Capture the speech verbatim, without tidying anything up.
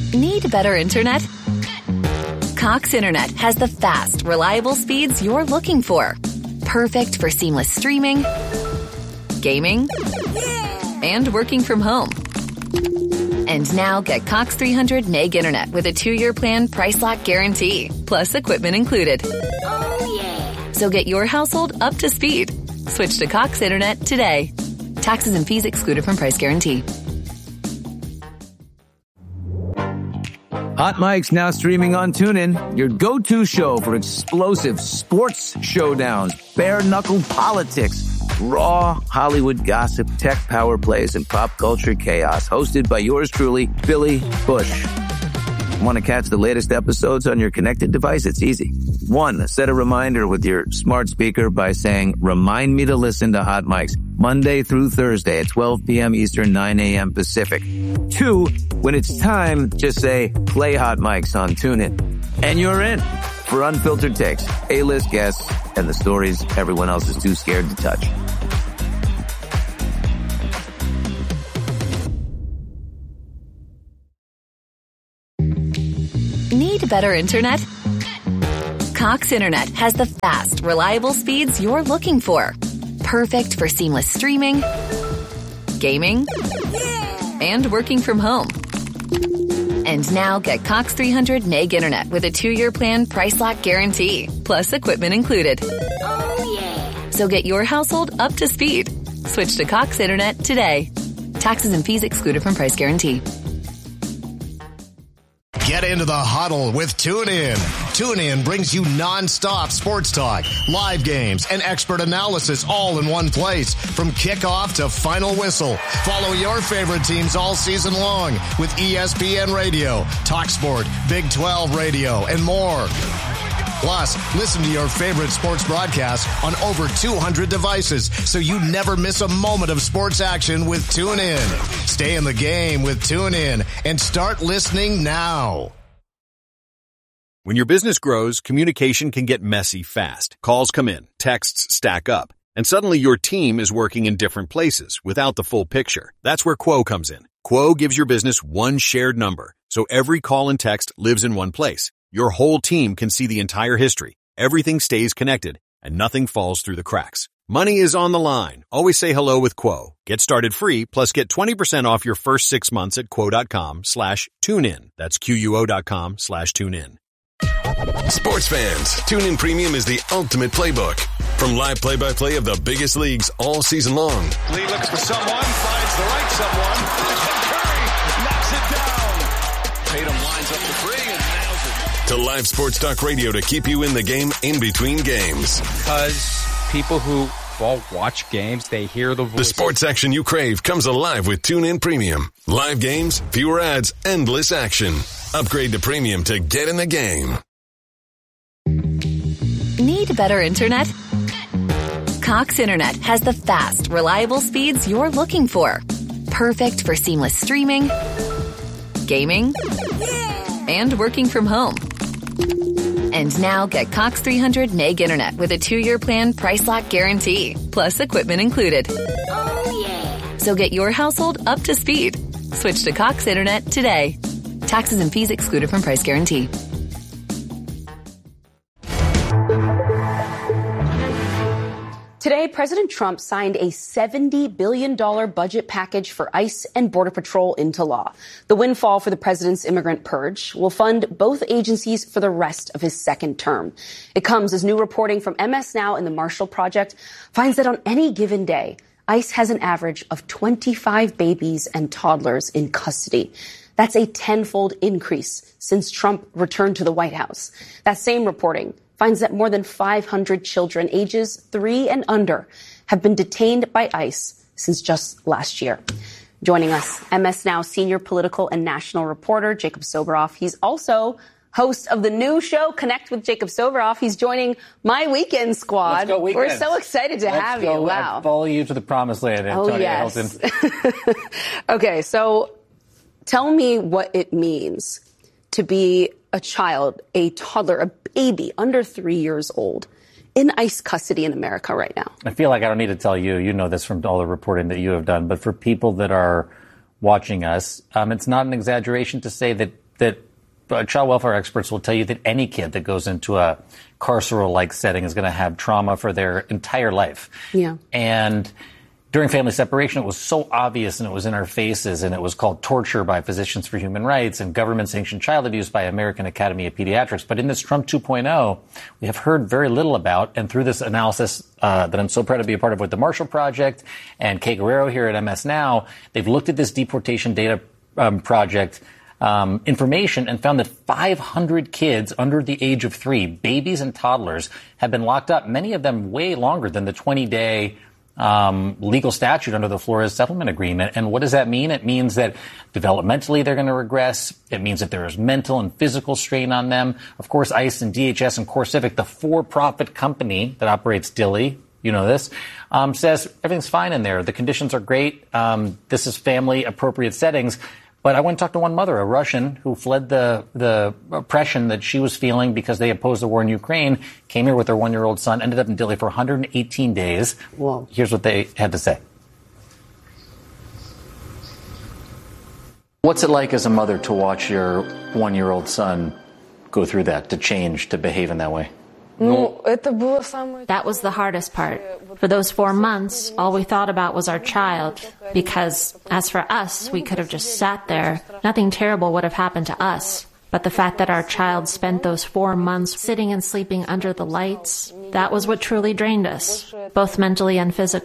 Need better internet? Cox Internet has the fast, reliable speeds you're looking for. Perfect for seamless streaming, gaming, and working from home. And now get Cox three hundred meg internet with a two-year plan price lock guarantee, plus equipment included. Oh, yeah. So get your household up to speed. Switch to Cox Internet today. Taxes and fees excluded from price guarantee. Hot Mike's now streaming on TuneIn, your go-to show for explosive sports showdowns, bare-knuckle politics, raw Hollywood gossip, tech power plays, and pop culture chaos. Hosted by yours truly, Billy Bush. Want to catch the latest episodes on your connected device? It's easy. One, set a reminder with your smart speaker by saying, remind me to listen to Hot Mike's Monday through Thursday at twelve p.m. Eastern, nine a.m. Pacific. Two, when it's time, just say, play Hot Mike's on TuneIn. And you're in for unfiltered takes, A-list guests, and the stories everyone else is too scared to touch. Need better internet? Cox Internet has the fast, reliable speeds you're looking for. Perfect for seamless streaming, gaming, and working from home. And now get Cox three hundred meg internet with a two-year plan price lock guarantee, plus equipment included. Oh, yeah. So get your household up to speed. Switch to Cox Internet today. Taxes and fees excluded from price guarantee. Get into the huddle with TuneIn. TuneIn brings you nonstop sports talk, live games, and expert analysis all in one place. From kickoff to final whistle. Follow your favorite teams all season long with E S P N Radio, TalkSport, Big twelve Radio, and more. Plus, listen to your favorite sports broadcasts on over two hundred devices so you never miss a moment of sports action with TuneIn. Stay in the game with TuneIn and start listening now. When your business grows, communication can get messy fast. Calls come in, texts stack up, and suddenly your team is working in different places without the full picture. That's where Quo comes in. Quo gives your business one shared number, so every call and text lives in one place. Your whole team can see the entire history. Everything stays connected, and nothing falls through the cracks. Money is on the line. Always say hello with Quo. Get started free, plus get twenty percent off your first six months at quo.com slash tune in. That's Q-U-O dot com slash tune in. Sports fans, TuneIn Premium is the ultimate playbook. From live play-by-play of the biggest leagues all season long. Lee looks for someone, finds the right someone. Curry knocks it down. Tatum lines up the three and nails it. To live sports talk radio to keep you in the game in between games. Because people who well, watch games, they hear the voice. The sports action you crave comes alive with TuneIn Premium. Live games, fewer ads, endless action. Upgrade to Premium to get in the game. Need better internet? Cox Internet has the fast, reliable speeds you're looking for. Perfect for seamless streaming, gaming, and working from home. And now get Cox three hundred meg internet with a two-year plan price lock guarantee, plus equipment included. Oh, yeah. So get your household up to speed. Switch to Cox Internet today. Taxes and fees excluded from price guarantee. Today, President Trump signed a seventy billion dollars budget package for ICE and Border Patrol into law. The windfall for the president's immigrant purge will fund both agencies for the rest of his second term. It comes as new reporting from M S Now and the Marshall Project finds that on any given day, ICE has an average of twenty-five babies and toddlers in custody. That's a tenfold increase since Trump returned to the White House. That same reporting finds that more than five hundred children ages three and under have been detained by ICE since just last year. Joining us, M S Now senior political and national reporter Jacob Soboroff. He's also host of the new show, Connect with Jacob Soboroff. He's joining my weekend squad. Let's go weekends. We're so excited to Let's have go. you. Wow. I follow you to the promised land, Antonio oh, yes. Hilton. Okay, so tell me what it means to be a child, a toddler, a baby under three years old in ICE custody in America right now. I feel like I don't need to tell you. You know this from all the reporting that you have done. But for people that are watching us, um, it's not an exaggeration to say that that uh, child welfare experts will tell you that any kid that goes into a carceral-like setting is going to have trauma for their entire life. Yeah. And during family separation, it was so obvious and it was in our faces, and it was called torture by Physicians for Human Rights and government-sanctioned child abuse by American Academy of Pediatrics. But in this Trump two point oh, we have heard very little about, and through this analysis uh, that I'm so proud to be a part of with the Marshall Project and Kay Guerrero here at M S Now, they've looked at this deportation data um, project um, information and found that five hundred kids under the age of three, babies and toddlers, have been locked up, many of them way longer than the twenty-day Um, legal statute under the Flores Settlement Agreement. And what does that mean? It means that developmentally they're going to regress. It means that there is mental and physical strain on them. Of course, ICE and D H S and CoreCivic, the for-profit company that operates Dilley, you know this, um, says everything's fine in there. The conditions are great. Um, this is family-appropriate settings. But I went and talked to one mother, a Russian, who fled the the oppression that she was feeling because they opposed the war in Ukraine, came here with her one-year-old son, ended up in Dilley for one hundred eighteen days. Whoa. Here's what they had to say. What's it like as a mother to watch your one-year-old son go through that, to change, to behave in that way? That was the hardest part. For those four months, all we thought about was our child, because as for us, we could have just sat there. Nothing terrible would have happened to us. But the fact that our child spent those four months sitting and sleeping under the lights, that was what truly drained us, both mentally and physically.